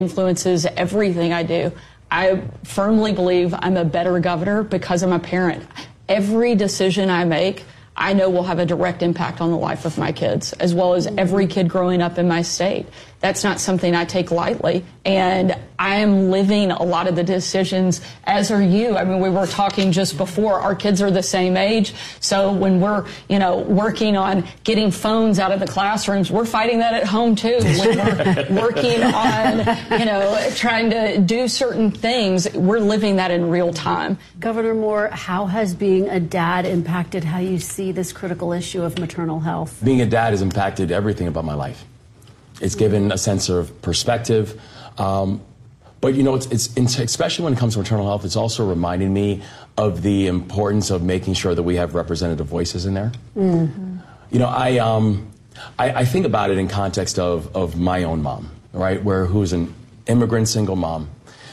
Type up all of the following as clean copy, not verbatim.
influences everything I do. I firmly believe I'm a better governor because I'm a parent. Every decision I make, I know will have a direct impact on the life of my kids, as well as every kid growing up in my state. That's not something I take lightly. And I am living a lot of the decisions, as are you. I mean, we were talking just before, our kids are the same age. So when we're, working on getting phones out of the classrooms, we're fighting that at home too. When we're working on, trying to do certain things, we're living that in real time. Governor Moore, how has being a dad impacted how you see this critical issue of maternal health? Being a dad has impacted everything about my life. It's given a sense of perspective. But, it's especially when it comes to maternal health, it's also reminding me of the importance of making sure that we have representative voices in there. Mm-hmm. I think about it in context of my own mom, right, who's an immigrant single mom,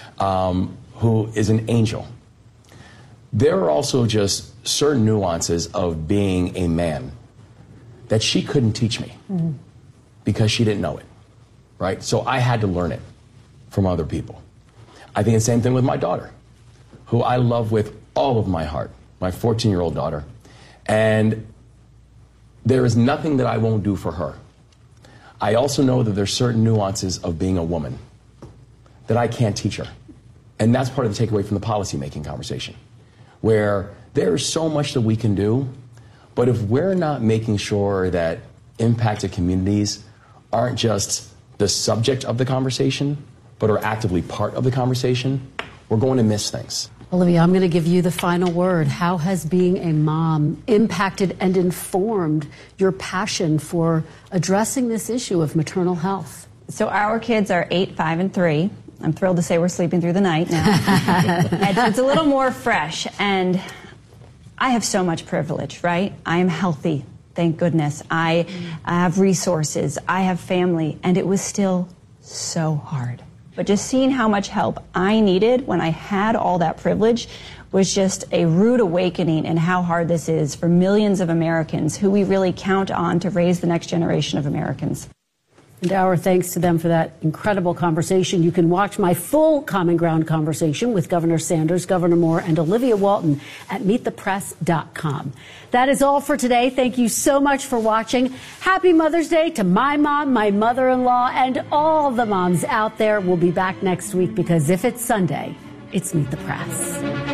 who is an angel. There are also just certain nuances of being a man that she couldn't teach me. Mm-hmm. Because she didn't know it, right? So I had to learn it from other people. I think the same thing with my daughter, who I love with all of my heart, my 14-year-old daughter. And there is nothing that I won't do for her. I also know that there's certain nuances of being a woman that I can't teach her. And that's part of the takeaway from the policymaking conversation, where there is so much that we can do, but if we're not making sure that impacted communities aren't just the subject of the conversation, but are actively part of the conversation, we're going to miss things. Olivia, I'm going to give you the final word. How has being a mom impacted and informed your passion for addressing this issue of maternal health? So our kids are 8, 5, and 3. I'm thrilled to say we're sleeping through the night now. It's a little more fresh, and I have so much privilege, right? I am healthy. Thank goodness. I have resources, I have family, and it was still so hard. But just seeing how much help I needed when I had all that privilege was just a rude awakening in how hard this is for millions of Americans who we really count on to raise the next generation of Americans. And our thanks to them for that incredible conversation. You can watch my full Common Ground conversation with Governor Sanders, Governor Moore, and Olivia Walton at meetthepress.com. That is all for today. Thank you so much for watching. Happy Mother's Day to my mom, my mother-in-law, and all the moms out there. We'll be back next week because if it's Sunday, it's Meet the Press.